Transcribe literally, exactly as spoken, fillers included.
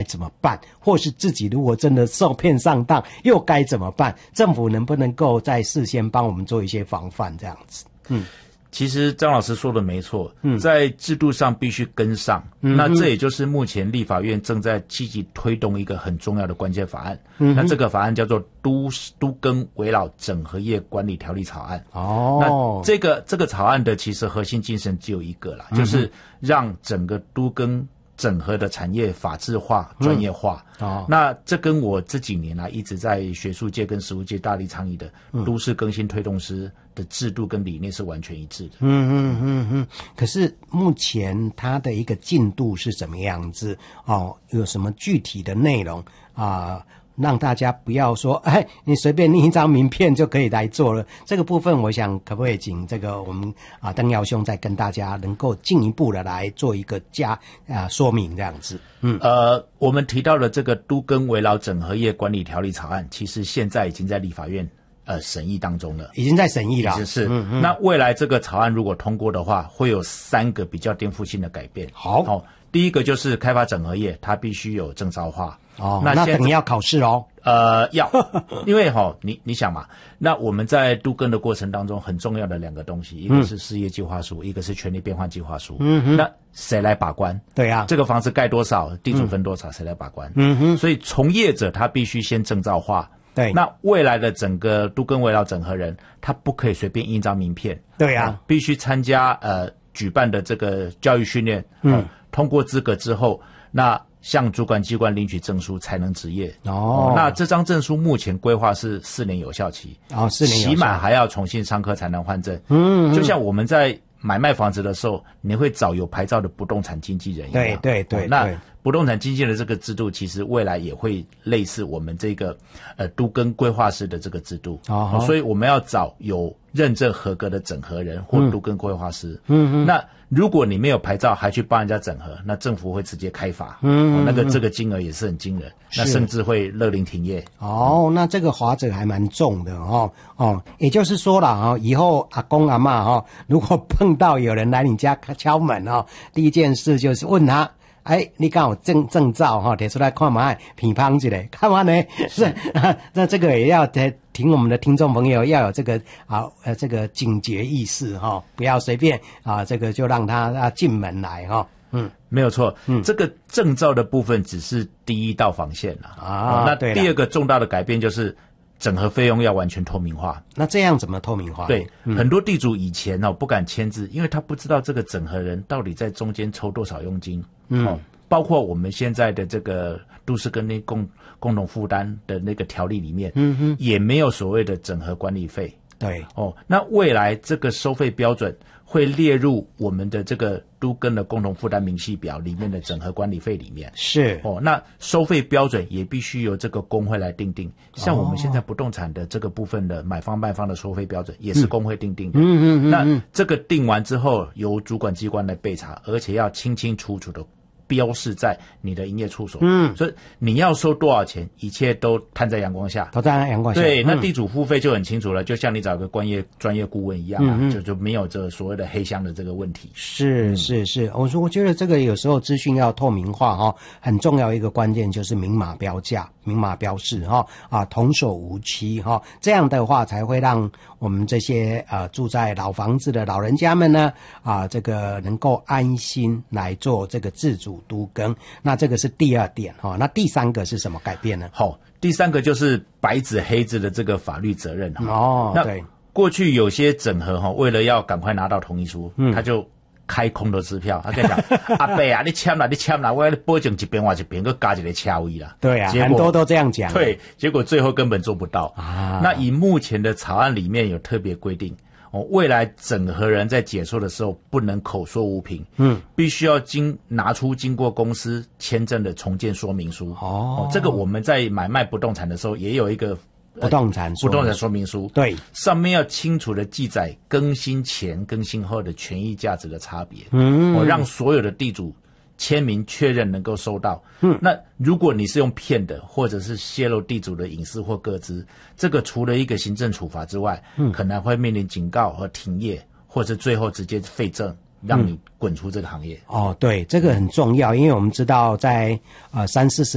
怎么办？或是自己如果真的受骗上当，又该怎么办？政府能不能够在事先帮我们做一些防范这样子？嗯。 其实张老师说的没错，嗯，在制度上必须跟上，嗯，那这也就是目前立法院正在积极推动一个很重要的关键法案，嗯，那这个法案叫做都都更危老整合业管理条例草案。 哦， 那这个这个草案的其实核心精神只有一个啦，嗯，就是让整个都更整合的产业法制化、专业化。嗯，哦，那这跟我这几年来一直在学术界跟实务界大力倡议的都市更新推动师的制度跟理念是完全一致的。 嗯嗯嗯嗯。可是目前它的一个进度是怎么样子？哦，有什么具体的内容啊？呃让大家不要说，哎，你随便印一张名片就可以来做了。这个部分，我想可不可以请这个我们啊邓耀兄再跟大家能够进一步的来做一个加啊说明这样子。嗯， 呃，我们提到的这个都更危老整合业管理条例草案，其实现在已经在立法院呃审议当中了， 已经在审议了。 是， 嗯嗯。 那未来这个草案如果通过的话，会有三个比较颠覆性的改变。 好， 好，第一个就是开发整合业，它必须有证照化。 哦，那等于要考试哦。 呃，要，因为哈、哦，你你想嘛，那我们在都更的过程当中，很重要的两个东西，一个是事业计划书，嗯，一个是权利变换计划书。嗯哼，那谁来把关？ 对啊， 这个房子盖多少，地主分多少，谁来把关？嗯哼，所以从业者他必须先证照化。 对， 那未来的整个都更危老整合人，他不可以随便印一张名片。 对啊， 呃、必须参加呃举办的这个教育训练，嗯、呃，通过资格之后，那向主管机关领取证书才能执业。 哦， 呃、那这张证书目前规划是四年有效期， 哦，四年有效期， 期满还要重新上课才能换证。嗯，就像我们在买卖房子的时候，你会找有牌照的不动产经纪人一样。 对对对， 哦，那不动产经纪人这个制度，其实未来也会类似我们这个呃都更规划师的这个制度。哦，所以我们要找有认证合格的整合人或都更规划师。嗯嗯，那如果你没有牌照还去帮人家整合，那政府会直接开罚。嗯，哦，那个这个金额也是很惊人，那甚至会勒令停业。 哦，那这个罚则还蛮重的哦。哦，也就是说了哦，以后阿公阿嬷哦，如果碰到有人来你家敲门哦，第一件事就是问他。哎，你刚好证证照哈，提出来看嘛，评判之类，看完呢是，那这个也要听我们的听众朋友要有这个啊呃这个警觉意识哈，不要随便啊这个就让他啊进门来哈。嗯， 没有错，嗯，这个证照的部分只是第一道防线了啊。那第二个重大的改变就是整合费用要完全透明化。 那这样怎么透明化？ 对，嗯，很多地主以前哦不敢签字，因为他不知道这个整合人到底在中间抽多少佣金。嗯，哦，包括我们现在的这个都市更新共共同负担的那个条例里面，嗯哼，也没有所谓的整合管理费。 对， 哦，那未来这个收费标准会列入我们的这个都更的共同负担明细表里面的整合管理费里面。 是， 哦，那收费标准也必须由这个工会来订定。像我们现在不动产的这个部分的买方卖方的收费标准也是工会订定的。嗯嗯嗯。那这个定完之后，由主管机关来备查，而且要清清楚楚的标示在你的营业处所。嗯，所以你要收多少钱，一切都摊在阳光下， 都在阳光下。 对，那地主付费就很清楚了，就像你找个专业专业顾问一样啊，嗯嗯，就就没有这所谓的黑箱的这个问题。 是是是，我说我觉得这个有时候资讯要透明化哈，很重要一个关键就是明码标价、明码标示哈啊，童叟无欺哈，这样的话才会让我们这些呃住在老房子的老人家们呢啊，这个能够安心来做这个自主都更。那这个是第二点哈，那第三个是什么改变呢？ 好，第三个就是白纸黑字的这个法律责任。 哦， 那对， 过去有些整合哈，为了要赶快拿到同意书，嗯，他就开空头支票，他跟你讲阿伯啊，你签啦，你签啦，我要保证一边换一边，搁加一个车位啦。 对啊，很多都这样讲。 对，结果最后根本做不到啊。那以目前的草案里面有特别规定。哦，未来整合人在解说的时候不能口说无凭，嗯，必须要经拿出经过公司签证的重建说明书。哦，哦这个我们在买卖不动产的时候也有一个不动产不动产说明书， 对， 上面要清楚的记载更新前、更新后的权益价值的差别，嗯，我、哦、让所有的地主签名确认能够收到。嗯，那如果你是用骗的，或者是泄露地主的隐私或个资，这个除了一个行政处罚之外，嗯，可能会面临警告和停业，或者最后直接废证，让你滚出这个行业。 嗯、哦，对，这个很重要，因为我们知道在呃三四十